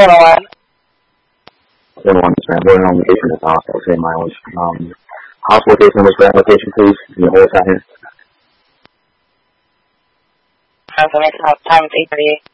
101. 101, Miss Rand. Voting on location is also same mileage. House location, Miss Rand, location, please. Can you hold us out here? Confirmation, time is 8:38.